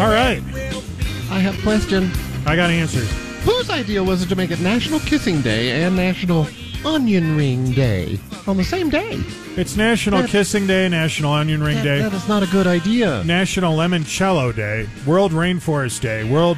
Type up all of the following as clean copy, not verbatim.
All right. I have a question. I got answers. Whose idea was it to make it National Kissing Day and National Onion Ring Day on the same day? It's National Kissing Day, National Onion Ring Day. That is not a good idea. National Limoncello Day, World Rainforest Day, World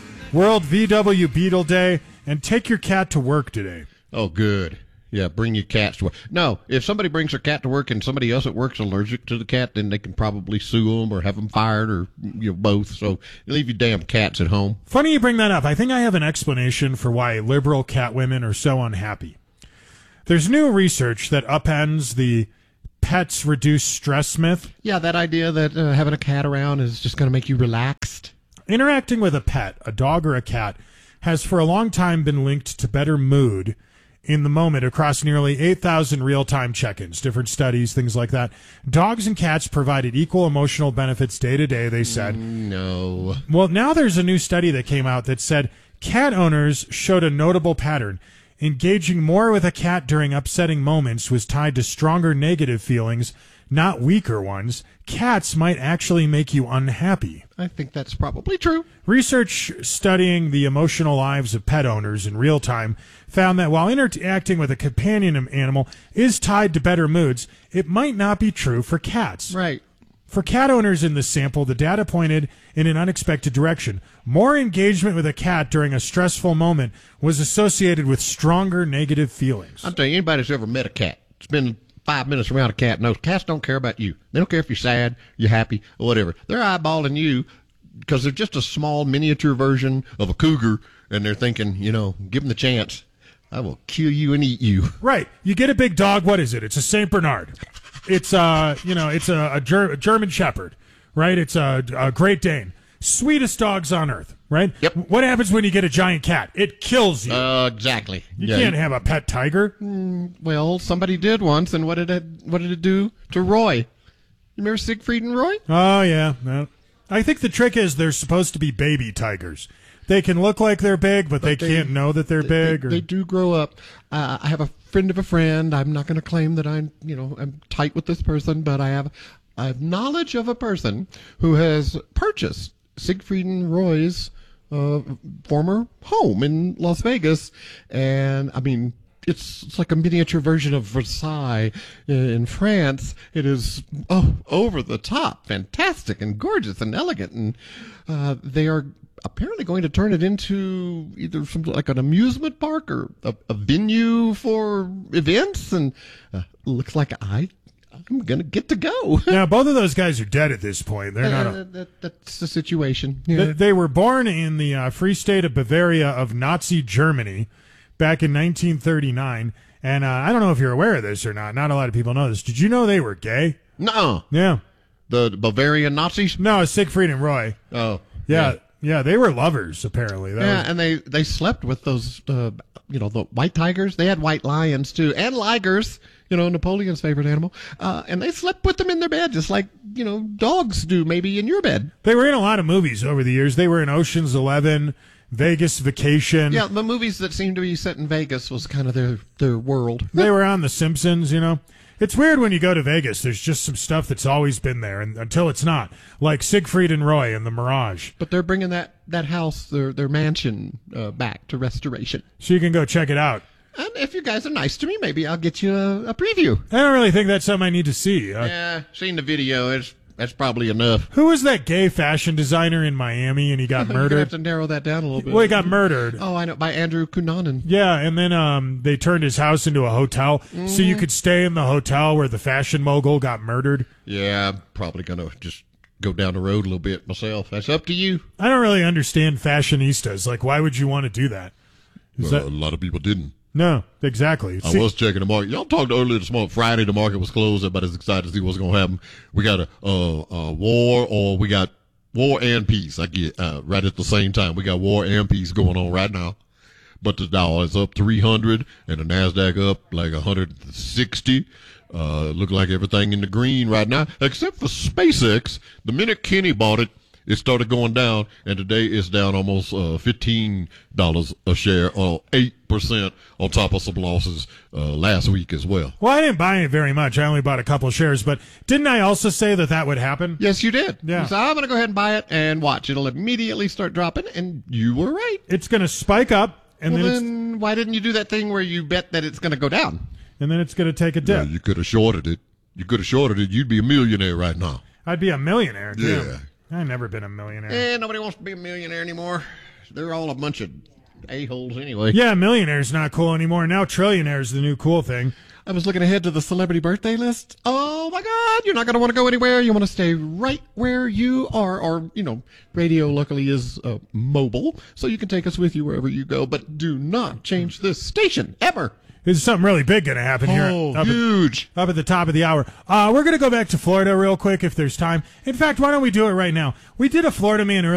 VW Beetle Day, and Take Your Cat to Work today. Oh, good. Yeah, bring your cats to work. No, if somebody brings their cat to work and somebody else at work's allergic to the cat, then they can probably sue them or have them fired or both. So leave your damn cats at home. Funny you bring that up. I think I have an explanation for why liberal cat women are so unhappy. There's new research that upends the pets reduce stress myth. Yeah, that idea that having a cat around is just going to make you relaxed. Interacting with a pet, a dog or a cat, has for a long time been linked to better mood in the moment across nearly 8,000 real-time check-ins, different studies, things like that. Dogs and cats provided equal emotional benefits day to day, they said. No. Well, now there's a new study that came out that said cat owners showed a notable pattern. Engaging more with a cat during upsetting moments was tied to stronger negative feelings, not weaker ones. Cats might actually make you unhappy. I think that's probably true. Research studying the emotional lives of pet owners in real time found that while interacting with a companion animal is tied to better moods, it might not be true for cats. Right. For cat owners in this sample, the data pointed in an unexpected direction. More engagement with a cat during a stressful moment was associated with stronger negative feelings. I'll tell you, anybody that's ever met a cat, spend 5 minutes around a cat knows cats don't care about you. They don't care if you're sad, you're happy, or whatever. They're eyeballing you because they're just a small miniature version of a cougar, and they're thinking, give them the chance. I will kill you and eat you. Right. You get a big dog. What is it? It's a Saint Bernard. It's it's a German Shepherd, right? It's a Great Dane. Sweetest dogs on earth, right? Yep. What happens when you get a giant cat? It kills you. Exactly. You can't have a pet tiger. Well, somebody did once, and what did it do to Roy? You remember Siegfried and Roy? Oh yeah. No. I think the trick is they're supposed to be baby tigers. They can look like they're big, but they can't know that they're big. They do grow up. I have a friend of a friend. I'm not going to claim that I'm tight with this person, but I have knowledge of a person who has purchased Siegfried and Roy's former home in Las Vegas, and I mean, it's like a miniature version of Versailles in France. It is over the top, fantastic and gorgeous and elegant, and they are apparently going to turn it into either like an amusement park or a venue for events, and looks like I'm going to get to go. Now, both of those guys are dead at this point. They're not. That's the situation. Yeah. They were born in the Free State of Bavaria of Nazi Germany back in 1939, and I don't know if you're aware of this or not. Not a lot of people know this. Did you know they were gay? No. Yeah. The Bavarian Nazis? No, Siegfried and Roy. Oh. Yeah, they were lovers, apparently. And they slept with those, the white tigers. They had white lions, too, and ligers, Napoleon's favorite animal. And they slept with them in their bed, just like, dogs do maybe in your bed. They were in a lot of movies over the years. They were in Ocean's 11, Vegas Vacation. Yeah, the movies that seemed to be set in Vegas was kind of their world. They were on The Simpsons, It's weird when you go to Vegas. There's just some stuff that's always been there, and until it's not, like Siegfried and Roy and the Mirage. But they're bringing that house, their mansion, back to restoration. So you can go check it out. And if you guys are nice to me, maybe I'll get you a preview. I don't really think that's something I need to see. Seen the video. That's probably enough. Who was that gay fashion designer in Miami and he got murdered? You're going to have to narrow that down a little bit. Well, he got murdered. Oh, I know, by Andrew Cunanan. Yeah, and then they turned his house into a hotel so you could stay in the hotel where the fashion mogul got murdered. Yeah, I'm probably going to just go down the road a little bit myself. That's up to you. I don't really understand fashionistas. Like, why would you want to do that? A lot of people didn't. No, exactly. I was checking the market. Y'all talked earlier this morning. Friday, the market was closed. Everybody's excited to see what's going to happen. We got a war, or we got war and peace. I get right at the same time. We got war and peace going on right now. But the dollar is up 300, and the NASDAQ up like 160. Look like everything in the green right now, except for SpaceX. The minute Kenny bought it, it started going down, and today it's down almost $15 a share, or 8% on top of some losses last week as well. Well, I didn't buy it very much. I only bought a couple of shares, but didn't I also say that would happen? Yes, you did. Yeah. So I'm going to go ahead and buy it and watch. It'll immediately start dropping, and you were right. It's going to spike up, and then why didn't you do that thing where you bet that it's going to go down? And then it's going to take a dip. Yeah, you could have shorted it. You'd be a millionaire right now. I'd be a millionaire, too. Yeah. I've never been a millionaire. Nobody wants to be a millionaire anymore. They're all a bunch of a-holes anyway. Yeah, millionaire's not cool anymore. Now trillionaire's the new cool thing. I was looking ahead to the celebrity birthday list. Oh, my God. You're not going to want to go anywhere. You want to stay right where you are. Or, radio luckily is mobile, so you can take us with you wherever you go. But do not change this station, ever. There's something really big going to happen here. Huge. Up at the top of the hour. We're going to go back to Florida real quick if there's time. In fact, why don't we do it right now? We did a Florida man earlier.